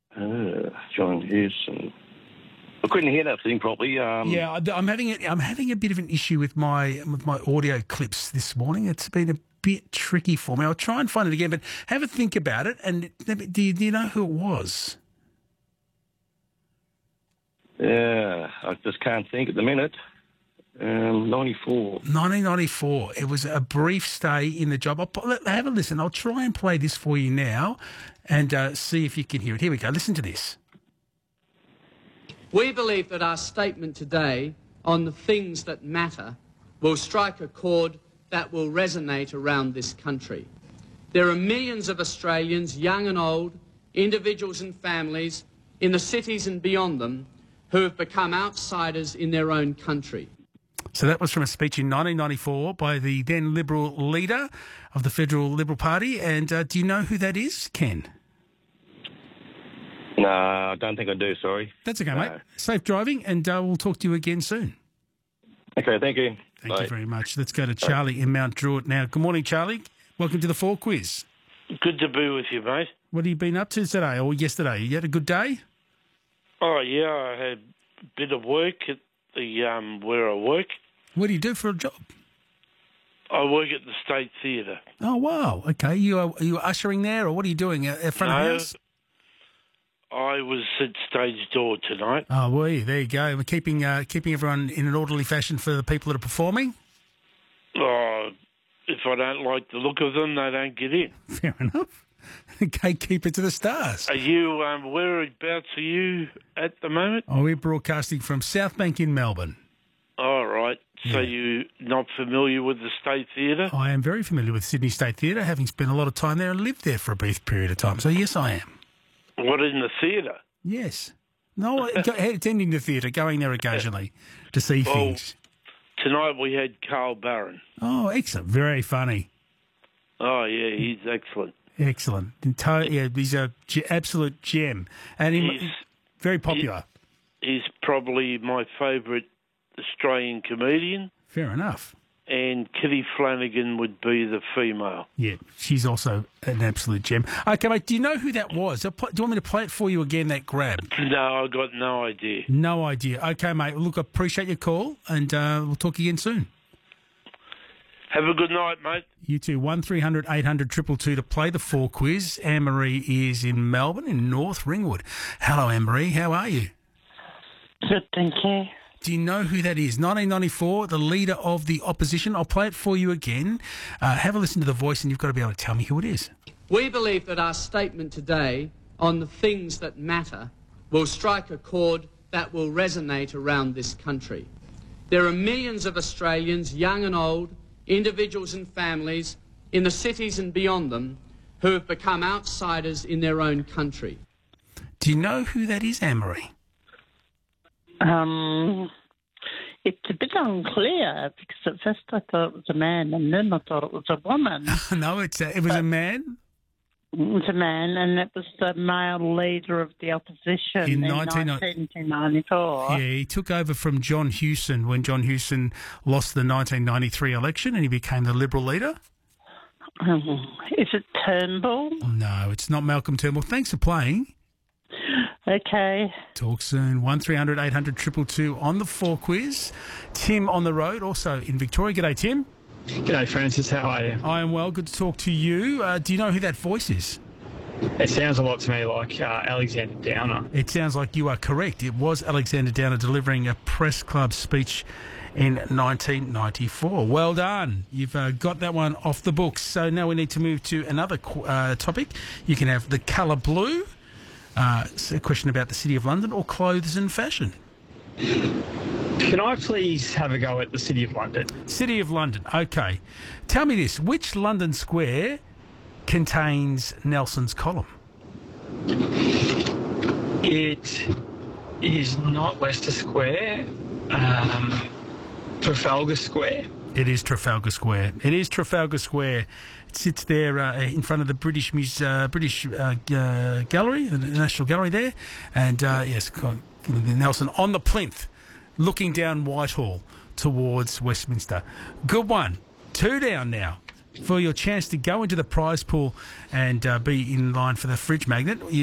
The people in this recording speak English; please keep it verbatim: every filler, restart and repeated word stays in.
Uh, John Hewson. I couldn't hear that thing properly. Um, Yeah, I- I'm having a, I'm having a bit of an issue with my with my audio clips this morning. It's been a bit tricky for me. I'll try and find it again, but have a think about it. And do you, do you know who it was? Yeah, I just can't think at the minute. Um, ninety-four. nineteen ninety-four. It was a brief stay in the job. I'll, pu- let- have a listen. I'll try and play this for you now and uh, see if you can hear it. Here we go. Listen to this. We believe that our statement today on the things that matter will strike a chord that will resonate around this country. There are millions of Australians, young and old, individuals and families, in the cities and beyond them, who have become outsiders in their own country. So that was from a speech in nineteen ninety-four by the then Liberal leader of the Federal Liberal Party. And uh, do you know who that is, Ken? No, I don't think I do, sorry. That's okay, No. mate. Safe driving, and uh, we'll talk to you again soon. Okay, thank you. Thank Bye. you very much. Let's go to Charlie in Mount Druitt now. Good morning, Charlie. Welcome to the Four Quiz. Good to be with you, mate. What have you been up to today or yesterday? You had a good day? Oh, yeah, I had a bit of work at the um, where I work. What do you do for a job? I work at the State Theatre. Oh, wow. Okay. You are, are you ushering there, or what are you doing at at front of No. house? I was at stage door tonight. Oh, well, there you go. We're keeping, uh, keeping everyone in an orderly fashion for the people that are performing. Oh, if I don't like the look of them, they don't get in. Fair enough. Okay, keep it to the stars. Are you, um, whereabouts are you at the moment? Oh, we're broadcasting from South Bank in Melbourne. All right. So Yeah. you're not familiar with the State Theatre? I am very familiar with Sydney State Theatre, having spent a lot of time there and lived there for a brief period of time. So, yes, I am. What, in the theatre? Yes. No, I- go- attending the theatre, going there occasionally to see Well- things. Tonight we had Carl Barron. Oh, excellent. Very funny. Oh, yeah, he's excellent. Excellent. Ento- yeah, he's a ge- absolute gem. And he, He's- very popular. He's probably my favourite Australian comedian, Fair enough. and Kitty Flanagan would be the female. Yeah, she's also an absolute gem. Okay, mate, do you know who that was? I'll pl- Do you want me to play it for you again, that grab? No, I got no idea. No idea. Okay, mate. Look, I appreciate your call, and uh, we'll talk again soon. Have a good night, mate. You too. one three hundred eight hundred two two two to play the Four Quiz. Anne-Marie is in Melbourne, in North Ringwood. Hello, Anne-Marie. How are you? Good, thank you. Do you know who that is? nineteen ninety-four, the leader of the opposition. I'll play it for you again. Uh, have a listen to the voice, and you've got to be able to tell me who it is. We believe that our statement today on the things that matter will strike a chord that will resonate around this country. There are millions of Australians, young and old, individuals and families, in the cities and beyond them, who have become outsiders in their own country. Do you know who that is, Anne-Marie? Um, it's a bit unclear because at first I thought it was a man and then I thought it was a woman. no, it's a, it was a man. It was a man and it was the male leader of the opposition In in, nineteen- nineteen ninety-four. Yeah, he took over from John Hewson when John Hewson lost the nineteen ninety-three election and he became the Liberal leader. Um, is it Turnbull? No, it's not Malcolm Turnbull. Thanks for playing. Okay. Talk soon. one three hundred eight hundred two two two on the Four Quiz. Tim on the road, also in Victoria. G'day, Tim. G'day, Francis. How are you? I am well. Good to talk to you. Uh, do you know who that voice is? It sounds a lot to me like uh, Alexander Downer. It sounds like you are correct. It was Alexander Downer delivering a press club speech in nineteen ninety-four. Well done. You've uh, got that one off the books. So now we need to move to another qu- uh, topic. You can have the colour blue, uh, it's a question about the City of London, or clothes and fashion. Can I please have a go at the City of London? City of London. Okay. Tell me this. Which London square contains Nelson's column? It is not Leicester Square, um, Trafalgar Square. It is Trafalgar Square. It is Trafalgar Square. It sits there uh, in front of the British Muse- uh, British uh, uh, Gallery, the National Gallery there, and uh, yes, Nelson on the plinth, looking down Whitehall towards Westminster. Good one. Two down now for your chance to go into the prize pool and uh, be in line for the fridge magnet.